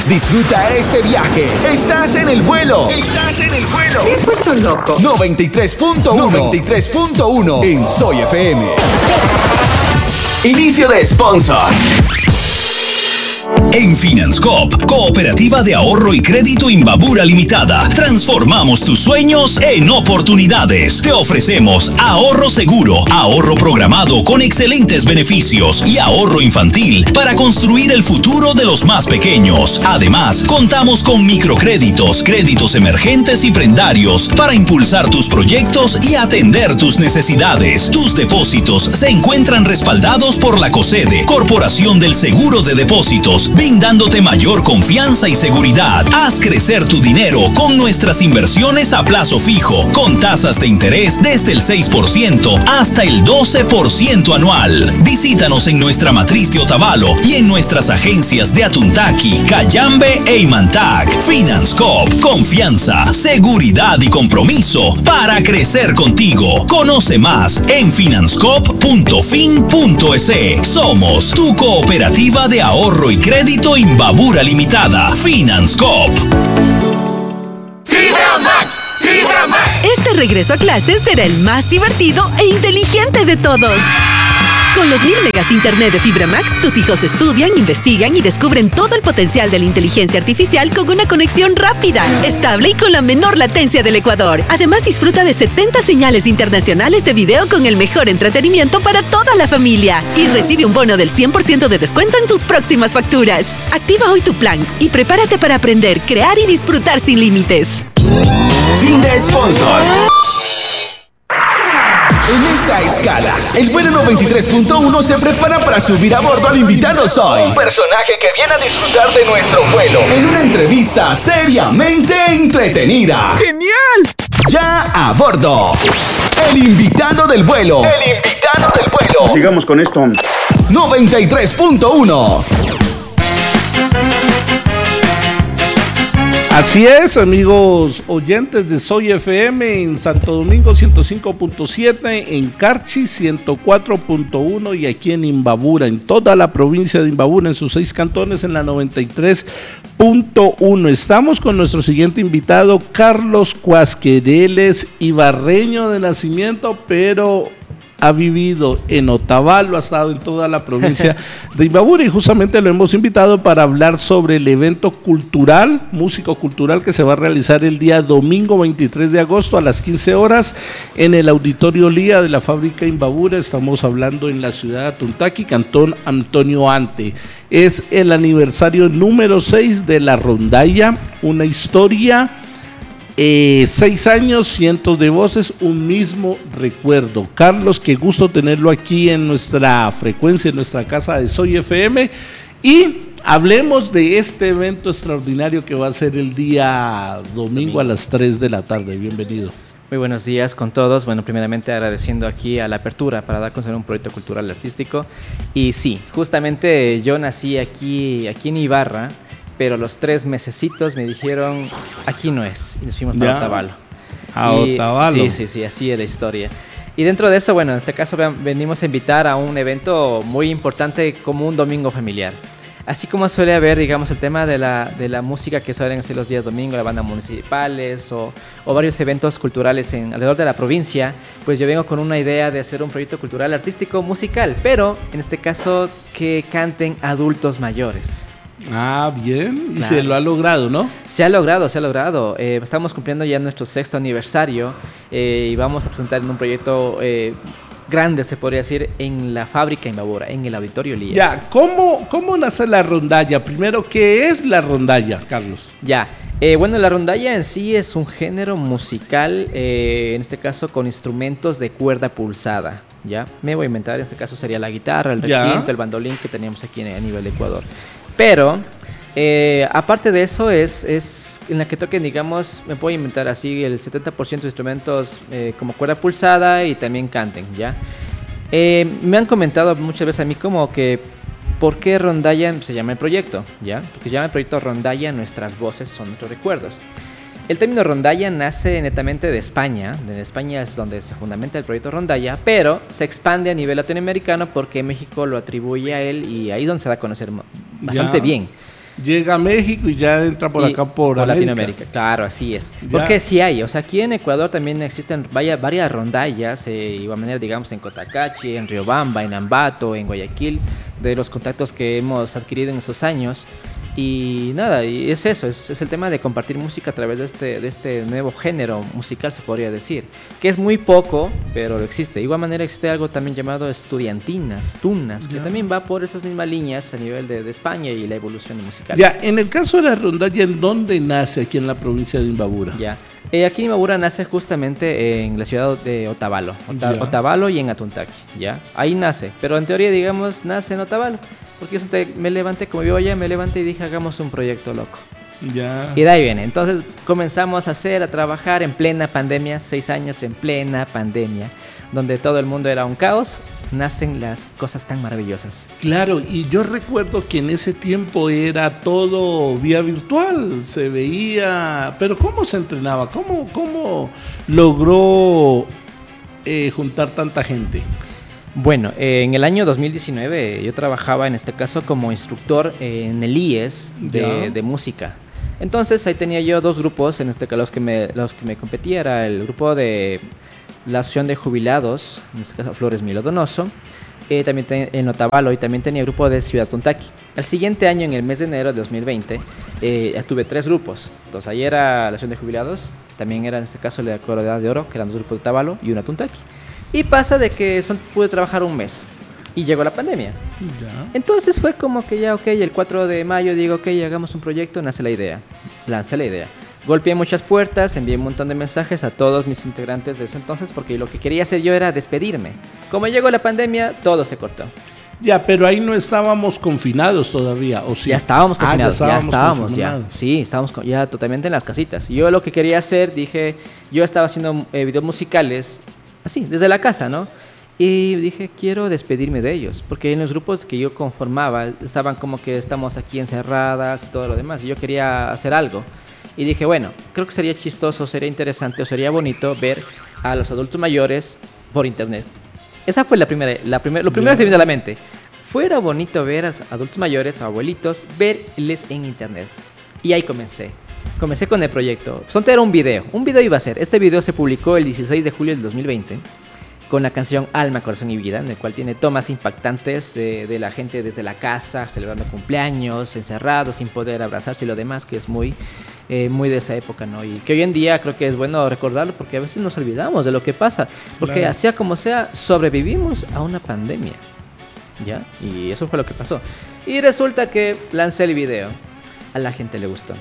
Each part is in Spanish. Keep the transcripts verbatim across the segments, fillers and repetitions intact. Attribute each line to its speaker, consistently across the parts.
Speaker 1: Disfruta este viaje. Estás en el vuelo. Estás en el vuelo.
Speaker 2: Te has vuelto loco.
Speaker 1: noventa y tres punto uno. noventa y tres punto uno en Soy F M. Inicio de sponsor.
Speaker 3: En Finanscoop, Cooperativa de Ahorro y Crédito Imbabura Limitada, transformamos tus sueños en oportunidades. Te ofrecemos ahorro seguro, ahorro programado con excelentes beneficios y ahorro infantil para construir el futuro de los más pequeños. Además, contamos con microcréditos, créditos emergentes y prendarios para impulsar tus proyectos y atender tus necesidades. Tus depósitos se encuentran respaldados por la COSEDE, Corporación del Seguro de Depósitos, brindándote mayor confianza y seguridad. Haz crecer tu dinero con nuestras inversiones a plazo fijo, con tasas de interés desde el seis por ciento hasta el doce por ciento anual. Visítanos en nuestra matriz de Otavalo y en nuestras agencias de Atuntaqui, Cayambe e Imantac. Finanscoop, confianza, seguridad y compromiso para crecer contigo. Conoce más en finanscoop punto fin punto es. Somos tu cooperativa de ahorro y crédito Imbabura Limitada. Finanscoop.
Speaker 4: Fibra Max, Fibra Max.
Speaker 2: Este regreso a clases será el más divertido e inteligente de todos. Con los mil megas de internet de Fibra Max, tus hijos estudian, investigan y descubren todo el potencial de la inteligencia artificial con una conexión rápida, estable y con la menor latencia del Ecuador. Además, disfruta de setenta señales internacionales de video con el mejor entretenimiento para toda la familia. Y recibe un bono del cien por ciento de descuento en tus próximas facturas. Activa hoy tu plan y prepárate para aprender, crear y disfrutar sin límites.
Speaker 1: Fin de sponsor. En esta escala, el vuelo noventa y tres punto uno se prepara para subir a bordo al invitado Soy,
Speaker 5: un personaje que viene a disfrutar de nuestro vuelo,
Speaker 1: en una entrevista seriamente entretenida.
Speaker 4: ¡Genial!
Speaker 1: Ya a bordo, el invitado del vuelo.
Speaker 5: El invitado del vuelo.
Speaker 6: Sigamos con esto.
Speaker 1: noventa y tres punto uno.
Speaker 7: Así es, amigos oyentes de Soy F M en Santo Domingo ciento cinco punto siete, en Carchi ciento cuatro punto uno y aquí en Imbabura, en toda la provincia de Imbabura, en sus seis cantones en la noventa y tres punto uno. Estamos con nuestro siguiente invitado, Carlos Cuasquereles, ibarreño de nacimiento, pero ha vivido en Otavalo, ha estado en toda la provincia de Imbabura y justamente lo hemos invitado para hablar sobre el evento cultural, músico cultural que se va a realizar el día domingo veintitrés de agosto a las quince horas en el Auditorio Lía de la Fábrica Imbabura. Estamos hablando en la ciudad de Atuntaqui, Cantón Antonio Ante. Es el aniversario número seis de la rondalla, una historia. Eh, seis años, cientos de voces, un mismo recuerdo. Carlos, qué gusto tenerlo aquí en nuestra frecuencia, en nuestra casa de Soy F M. Y hablemos de este evento extraordinario que va a ser el día domingo, domingo. a las tres de la tarde. Bienvenido.
Speaker 8: Muy buenos días con todos. Bueno, primeramente agradeciendo aquí a la apertura para dar a conocer un proyecto cultural artístico. Y sí, justamente yo nací aquí, aquí en Ibarra, pero los tres mesecitos me dijeron, aquí no es, y nos fuimos para Otavalo.
Speaker 7: A
Speaker 8: y,
Speaker 7: Otavalo.
Speaker 8: Sí, sí, sí, así es la historia. Y dentro de eso, bueno, en este caso venimos a invitar a un evento muy importante como un domingo familiar. Así como suele haber, digamos, el tema de la, de la música que suelen hacer los días domingo, la banda municipales o, o varios eventos culturales en, alrededor de la provincia, pues yo vengo con una idea de hacer un proyecto cultural artístico musical, pero en este caso que canten adultos mayores.
Speaker 7: Ah, bien, y
Speaker 8: claro.
Speaker 7: Se lo ha logrado, ¿no?
Speaker 8: Se ha logrado, se ha logrado. Eh, estamos cumpliendo ya nuestro sexto aniversario eh, y vamos a presentar en un proyecto eh, grande, se podría decir, en la fábrica Imbabura, en el Auditorio Lía.
Speaker 7: Ya, ¿cómo, cómo nace la rondalla? Primero, ¿qué es la rondalla, Carlos?
Speaker 8: Ya, eh, bueno, la rondalla en sí es un género musical, eh, en este caso con instrumentos de cuerda pulsada. Ya, me voy a inventar, en este caso sería la guitarra, el requinto, el bandolín que teníamos aquí a nivel de Ecuador. Pero, eh, aparte de eso, es, es en la que toquen, digamos, me puedo inventar así, el setenta por ciento de instrumentos eh, como cuerda pulsada y también canten, ¿ya? Eh, me han comentado muchas veces a mí como que, ¿por qué rondalla se llama el proyecto? ¿Ya? Porque se llama el proyecto Rondalla, nuestras voces son nuestros recuerdos. El término rondalla nace netamente de España. En España es donde se fundamenta el proyecto Rondalla, pero se expande a nivel latinoamericano porque México lo atribuye a él y ahí es donde se da a conocer bastante ya. bien.
Speaker 7: Llega a México y ya entra por
Speaker 8: y,
Speaker 7: acá por,
Speaker 8: por Latinoamérica. Claro, así es. Ya. Porque sí hay, o sea, aquí en Ecuador también existen vaya, varias rondallas, eh, de igual manera, digamos, en Cotacachi, en Riobamba, en Ambato, en Guayaquil, de los contactos que hemos adquirido en esos años. Y nada, y es eso, es, es el tema de compartir música a través de este, de este nuevo género musical, se podría decir, que es muy poco, pero existe. De igual manera existe algo también llamado estudiantinas, tunas, que ya. también va por esas mismas líneas a nivel de, de España y la evolución musical.
Speaker 7: Ya, en el caso de la rondalla, ¿en dónde nace aquí en la provincia de Imbabura?
Speaker 8: Ya, eh, aquí en Imbabura nace justamente en la ciudad de Otavalo, Ota- Otavalo y en Atuntaqui, ya, ahí nace, pero en teoría, digamos, nace en Otavalo. Porque yo me levanté, como yo ya me levanté y dije, hagamos un proyecto loco.
Speaker 7: Ya.
Speaker 8: Y de ahí viene. Entonces comenzamos a hacer, a trabajar en plena pandemia, seis años en plena pandemia, donde todo el mundo era un caos, nacen las cosas tan maravillosas.
Speaker 7: Claro, y yo recuerdo que en ese tiempo era todo vía virtual, se veía, pero ¿cómo se entrenaba? ¿Cómo, cómo logró eh, juntar tanta gente?
Speaker 8: Bueno, eh, en el año dos mil diecinueve yo trabajaba en este caso como instructor en el I E S de, de música. Entonces ahí tenía yo dos grupos, en este caso los que me, los que me competía era el grupo de la Asociación de Jubilados, en este caso Flores Milo Donoso, eh, también ten, en Otavalo, y también tenía el grupo de Ciudad Tuntaqui. El siguiente año, en el mes de enero de dos mil veinte, eh, tuve tres grupos. Entonces ahí era la Asociación de Jubilados, también era en este caso la Corona de Oro, que eran dos grupos de Otavalo y una Tuntaqui. Y pasa de que son, pude trabajar un mes y llegó la pandemia. Ya. Entonces fue como que ya, ok, el cuatro de mayo digo, ok, hagamos un proyecto, nace la idea, lancé la idea. Golpeé muchas puertas, envié un montón de mensajes a todos mis integrantes de ese entonces porque lo que quería hacer yo era despedirme. Como llegó la pandemia, todo se cortó.
Speaker 7: Ya, pero ahí no estábamos confinados todavía, ¿o sí?
Speaker 8: Ya estábamos confinados, ah, ya estábamos, ya estábamos
Speaker 7: ya.
Speaker 8: Sí, estábamos ya totalmente en las casitas. Yo lo que quería hacer, dije, yo estaba haciendo eh, videos musicales así, desde la casa, ¿no? Y dije, quiero despedirme de ellos, porque en los grupos que yo conformaba estaban como que estamos aquí encerradas y todo lo demás, y yo quería hacer algo. Y dije, bueno, creo que sería chistoso, sería interesante o sería bonito ver a los adultos mayores por internet. Esa fue la primera, la primer, lo primero yeah. que se me vino a la mente. Fuera bonito ver a adultos mayores, a abuelitos, verles en internet. Y ahí comencé. Comencé con el proyecto. Sonte era un video. Un video iba a ser. Este video se publicó el dieciséis de julio del dos mil veinte con la canción Alma, Corazón y Vida, en el cual tiene tomas impactantes de, de la gente desde la casa, celebrando cumpleaños, encerrados, sin poder abrazarse y lo demás, que es muy, eh, muy de esa época, ¿no? Y que hoy en día creo que es bueno recordarlo porque a veces nos olvidamos de lo que pasa. Porque claro. sea como sea, sobrevivimos a una pandemia, ¿ya? Y eso fue lo que pasó. Y resulta que lancé el video. A la gente le gustó.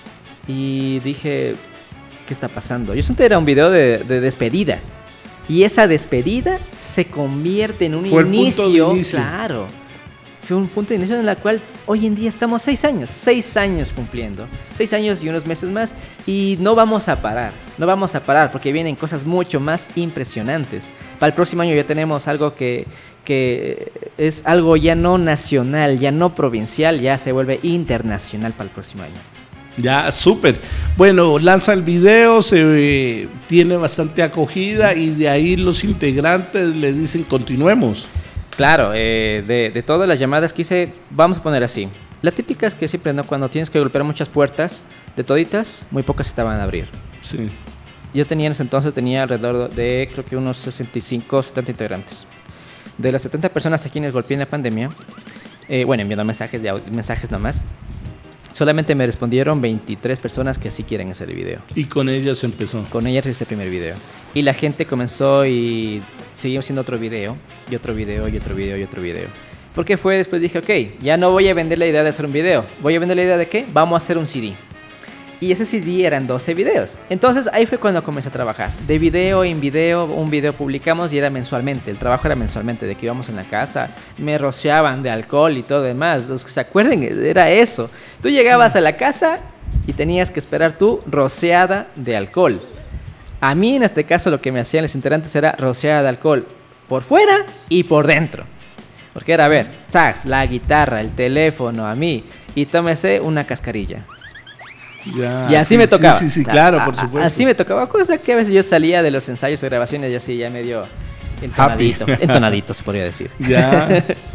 Speaker 8: Y dije, ¿qué está pasando? Yo sentí era un video de, de despedida. Y esa despedida se convierte en un Fue inicio, el punto de inicio. Claro. Fue un punto de inicio en el cual hoy en día estamos seis años, seis años cumpliendo. Seis años y unos meses más. Y no vamos a parar, no vamos a parar porque vienen cosas mucho más impresionantes. Para el próximo año ya tenemos algo que, que es algo ya no nacional, ya no provincial, ya se vuelve internacional para el próximo año.
Speaker 7: Ya, súper. Bueno, lanza el video, se eh, tiene bastante acogida y de ahí los integrantes le dicen continuemos.
Speaker 8: Claro, eh, de, de todas las llamadas que hice, vamos a poner así. La típica es que siempre, ¿no? Cuando tienes que golpear muchas puertas, de toditas, muy pocas se te van a abrir.
Speaker 7: Sí.
Speaker 8: Yo tenía en ese entonces, tenía alrededor de creo que unos sesenta y cinco, setenta integrantes. De las setenta personas a quienes golpeé en la pandemia, eh, bueno, enviando mensajes, de, mensajes nomás, solamente me respondieron veintitrés personas que sí quieren hacer el video.
Speaker 7: Y con ellas empezó.
Speaker 8: Con ellas hice el primer video. Y la gente comenzó y seguimos haciendo otro video, y otro video, y otro video, y otro video. Porque fue después dije, ok, ya no voy a vender la idea de hacer un video. Voy a vender la idea de ¿qué? Vamos a hacer un C D. Y ese C D eran doce videos. Entonces ahí fue cuando comencé a trabajar. De video en video, un video publicamos y era mensualmente. El trabajo era mensualmente, de que íbamos en la casa, me rociaban de alcohol y todo demás. Los que se acuerden, era eso. Tú llegabas sí. a la casa y tenías que esperar tu rociada de alcohol. A mí en este caso lo que me hacían los integrantes era rociada de alcohol por fuera y por dentro. Porque era, a ver, sax, la guitarra, el teléfono, a mí, y tómese una cascarilla.
Speaker 7: Ya,
Speaker 8: y así
Speaker 7: sí,
Speaker 8: me tocaba.
Speaker 7: Sí, sí, sí, claro, por supuesto.
Speaker 8: Así me tocaba, cosa que a veces yo salía de los ensayos o grabaciones y así ya medio entonadito, entonadito se podría decir.
Speaker 7: Ya.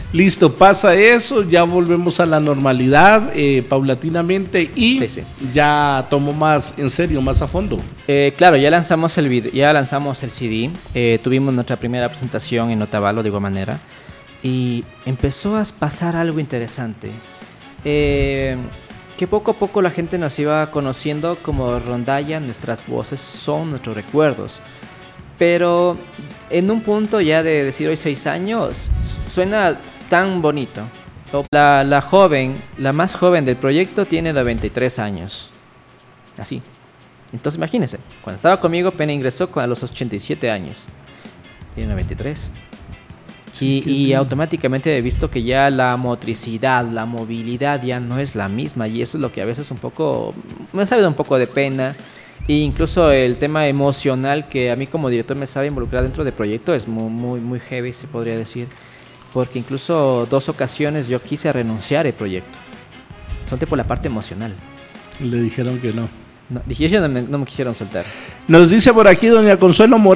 Speaker 7: Listo, pasa eso, ya volvemos a la normalidad eh, paulatinamente y
Speaker 8: sí, sí.
Speaker 7: ya tomó más en serio, más a fondo.
Speaker 8: Eh, claro, ya lanzamos el video, ya lanzamos el C D, eh, tuvimos nuestra primera presentación en Otavalo de igual manera y empezó a pasar algo interesante. Eh, que poco a poco la gente nos iba conociendo como Rondalla, nuestras voces son nuestros recuerdos. Pero en un punto ya de decir hoy seis años, suena tan bonito. La, la joven, la más joven del proyecto tiene noventa y tres años. Así. Entonces imagínense, cuando estaba conmigo Pena ingresó a los ochenta y siete años. Tiene noventa y tres. Sí, y, y automáticamente he visto que ya la motricidad, la movilidad ya no es la misma. Y eso es lo que a veces un poco, me sabe un poco de pena. E incluso el tema emocional que a mí como director me sabe involucrar dentro del proyecto es muy, muy, muy heavy, se podría decir. Porque incluso dos ocasiones yo quise renunciar al proyecto. Son por la parte emocional.
Speaker 7: Le dijeron que no.
Speaker 8: No, dije, yo no me, no me quisieron soltar.
Speaker 7: Nos dice por aquí doña Consuelo Morales.